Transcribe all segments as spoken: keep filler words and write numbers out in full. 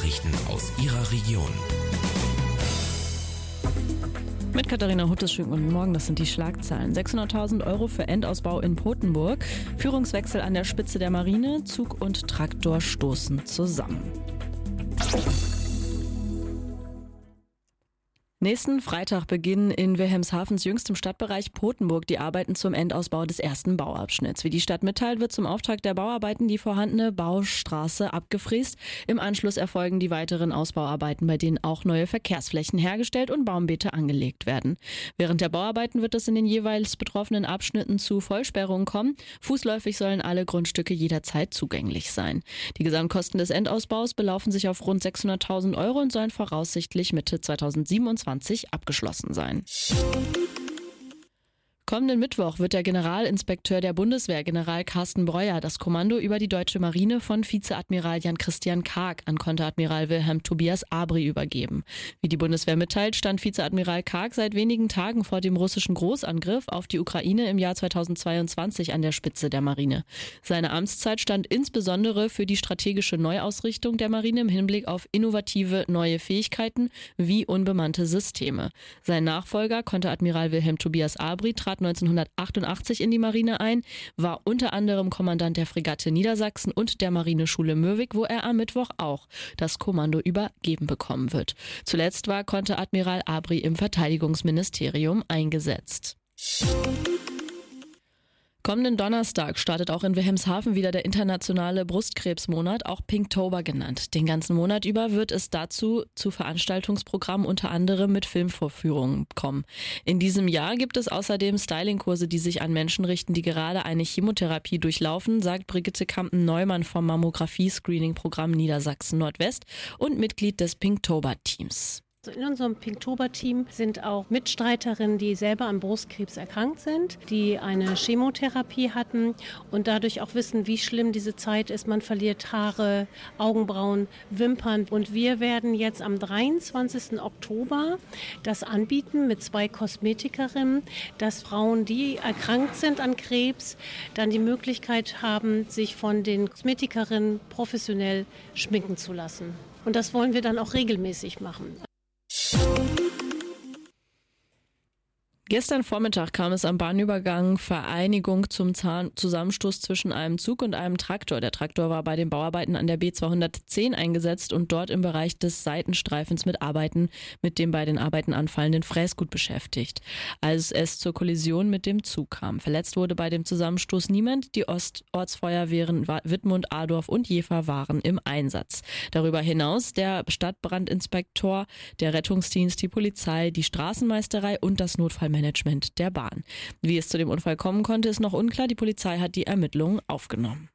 Nachrichten aus Ihrer Region. Mit Katharina Huttes, schönen guten Morgen, das sind die Schlagzeilen. sechshunderttausend Euro für Endausbau in Potenburg, Führungswechsel an der Spitze der Marine, Zug und Traktor stoßen zusammen. Nächsten Freitag beginnen in Wilhelmshavens jüngstem Stadtbereich Potenburg die Arbeiten zum Endausbau des ersten Bauabschnitts. Wie die Stadt mitteilt, wird zum Auftrag der Bauarbeiten die vorhandene Baustraße abgefräst. Im Anschluss erfolgen die weiteren Ausbauarbeiten, bei denen auch neue Verkehrsflächen hergestellt und Baumbeete angelegt werden. Während der Bauarbeiten wird es in den jeweils betroffenen Abschnitten zu Vollsperrungen kommen. Fußläufig sollen alle Grundstücke jederzeit zugänglich sein. Die Gesamtkosten des Endausbaus belaufen sich auf rund sechshunderttausend Euro und sollen voraussichtlich Mitte zweitausendsiebenundzwanzig abgeschlossen sein. Kommenden Mittwoch wird der Generalinspekteur der Bundeswehr, General Carsten Breuer, das Kommando über die deutsche Marine von Vizeadmiral Jan-Christian Karg an Konteradmiral Wilhelm Tobias Abri übergeben. Wie die Bundeswehr mitteilt, stand Vizeadmiral Karg seit wenigen Tagen vor dem russischen Großangriff auf die Ukraine im Jahr zweitausendzweiundzwanzig an der Spitze der Marine. Seine Amtszeit stand insbesondere für die strategische Neuausrichtung der Marine im Hinblick auf innovative neue Fähigkeiten wie unbemannte Systeme. Sein Nachfolger, Konteradmiral Wilhelm Tobias Abri, trat neunzehnhundertachtundachtzig in die Marine ein, war unter anderem Kommandant der Fregatte Niedersachsen und der Marineschule Mürwik, wo er am Mittwoch auch das Kommando übergeben bekommen wird. Zuletzt war Konteradmiral Abri im Verteidigungsministerium eingesetzt. Kommenden Donnerstag startet auch in Wilhelmshaven wieder der internationale Brustkrebsmonat, auch Pinktober genannt. Den ganzen Monat über wird es dazu zu Veranstaltungsprogrammen unter anderem mit Filmvorführungen kommen. In diesem Jahr gibt es außerdem Stylingkurse, die sich an Menschen richten, die gerade eine Chemotherapie durchlaufen, sagt Brigitte Kampen-Neumann vom Mammographie-Screening-Programm Niedersachsen Nordwest und Mitglied des Pinktober-Teams. In unserem Pinktober-Team sind auch Mitstreiterinnen, die selber an Brustkrebs erkrankt sind, die eine Chemotherapie hatten und dadurch auch wissen, wie schlimm diese Zeit ist. Man verliert Haare, Augenbrauen, Wimpern. Und wir werden jetzt am dreiundzwanzigsten Oktober das anbieten mit zwei Kosmetikerinnen, dass Frauen, die erkrankt sind an Krebs, dann die Möglichkeit haben, sich von den Kosmetikerinnen professionell schminken zu lassen. Und das wollen wir dann auch regelmäßig machen. Gestern Vormittag kam es am Bahnübergang Vereinigung zum Zusammenstoß zwischen einem Zug und einem Traktor. Der Traktor war bei den Bauarbeiten an der B zweihundertzehn eingesetzt und dort im Bereich des Seitenstreifens mit Arbeiten mit dem bei den Arbeiten anfallenden Fräsgut beschäftigt, als es zur Kollision mit dem Zug kam. Verletzt wurde bei dem Zusammenstoß niemand. Die Ost- Ortsfeuerwehren Wittmund, Adorf und Jever waren im Einsatz. Darüber hinaus der Stadtbrandinspektor, der Rettungsdienst, die Polizei, die Straßenmeisterei und das Notfallmanagement der Bahn. Wie es zu dem Unfall kommen konnte, ist noch unklar. Die Polizei hat die Ermittlungen aufgenommen.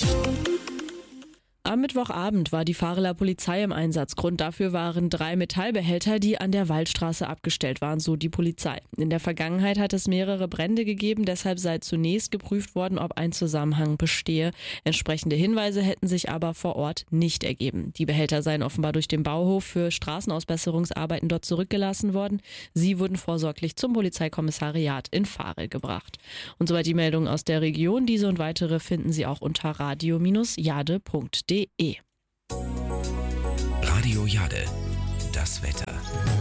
Am Mittwochabend war die Vareler Polizei im Einsatz. Grund dafür waren drei Metallbehälter, die an der Waldstraße abgestellt waren, so die Polizei. In der Vergangenheit hat es mehrere Brände gegeben, deshalb sei zunächst geprüft worden, ob ein Zusammenhang bestehe. Entsprechende Hinweise hätten sich aber vor Ort nicht ergeben. Die Behälter seien offenbar durch den Bauhof für Straßenausbesserungsarbeiten dort zurückgelassen worden. Sie wurden vorsorglich zum Polizeikommissariat in Varel gebracht. Und soweit die Meldungen aus der Region. Diese und weitere finden Sie auch unter radio Bindestrich jade Punkt de. Radio Jade, das Wetter.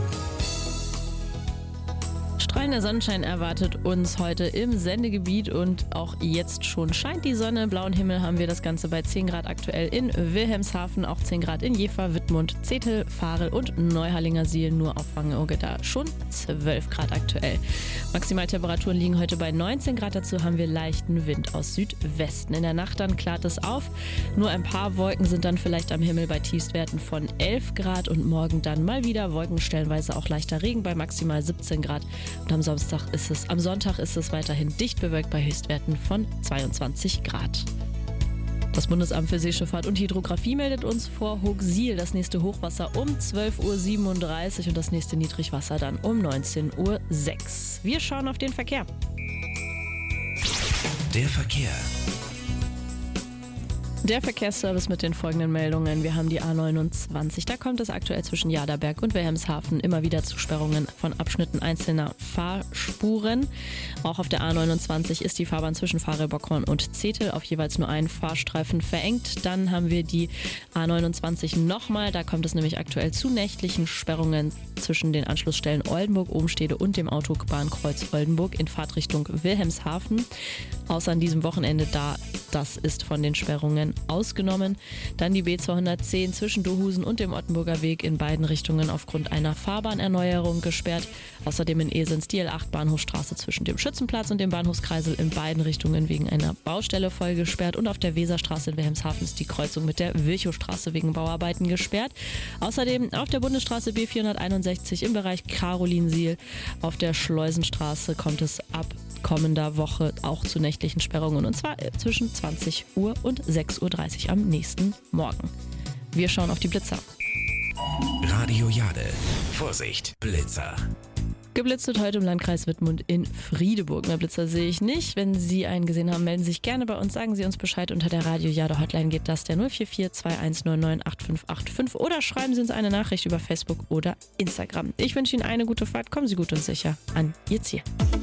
Strahlender Sonnenschein erwartet uns heute im Sendegebiet und auch jetzt schon scheint die Sonne. Blauen Himmel haben wir das Ganze bei zehn Grad aktuell in Wilhelmshaven, auch zehn Grad in Jever, Wittmund, Zetel, Varel und Neuharlingersiel, nur auf Wangerooge da schon zwölf Grad aktuell. Maximaltemperaturen liegen heute bei neunzehn Grad, dazu haben wir leichten Wind aus Südwesten. In der Nacht dann klart es auf, nur ein paar Wolken sind dann vielleicht am Himmel bei Tiefstwerten von elf Grad und morgen dann mal wieder Wolken, stellenweise auch leichter Regen bei maximal siebzehn Grad. Und am Samstag ist es, am Sonntag ist es weiterhin dicht bewölkt bei Höchstwerten von zweiundzwanzig Grad. Das Bundesamt für Seeschifffahrt und Hydrographie meldet uns vor Hochsiel das nächste Hochwasser um zwölf Uhr siebenunddreißig und das nächste Niedrigwasser dann um neunzehn Uhr sechs. Wir schauen auf den Verkehr. Der Verkehr. Der Verkehrsservice mit den folgenden Meldungen. Wir haben die A neunundzwanzig. Da kommt es aktuell zwischen Jaderberg und Wilhelmshaven immer wieder zu Sperrungen von Abschnitten einzelner Fahrspuren. Auch auf der A neunundzwanzig ist die Fahrbahn zwischen Fahre-Bockhorn und Zetel auf jeweils nur einen Fahrstreifen verengt. Dann haben wir die A neunundzwanzig nochmal. Da kommt es nämlich aktuell zu nächtlichen Sperrungen zwischen den Anschlussstellen Oldenburg-Obenstede und dem Autobahnkreuz Oldenburg in Fahrtrichtung Wilhelmshaven. Außer an diesem Wochenende, da das ist von den Sperrungen ausgenommen. Dann die B zweihundertzehn zwischen Dohusen und dem Ottenburger Weg in beiden Richtungen aufgrund einer Fahrbahernerneuerung gesperrt. Außerdem in Esens die L acht Bahnhofstraße zwischen dem Schützenplatz und dem Bahnhofskreisel in beiden Richtungen wegen einer Baustelle voll gesperrt. Und auf der Weserstraße in Wilhelmshaven ist die Kreuzung mit der Virchowstraße wegen Bauarbeiten gesperrt. Außerdem auf der Bundesstraße B vierhunderteinundsechzig im Bereich Carolinsiel. Auf der Schleusenstraße kommt es ab kommender Woche auch zu nächtlichen Sperrungen, und zwar zwischen zwanzig Uhr und sechs Uhr dreißig am nächsten Morgen. Wir schauen auf die Blitzer. Radio Jade. Vorsicht, Blitzer. Geblitzt wird heute im Landkreis Wittmund in Friedeburg. Mehr Blitzer sehe ich nicht. Wenn Sie einen gesehen haben, melden Sie sich gerne bei uns. Sagen Sie uns Bescheid. Unter der Radio Jade Hotline geht das, der null vier vier zwei eins neun neun acht fünf acht fünf, oder schreiben Sie uns eine Nachricht über Facebook oder Instagram. Ich wünsche Ihnen eine gute Fahrt. Kommen Sie gut und sicher an Ihr Ziel.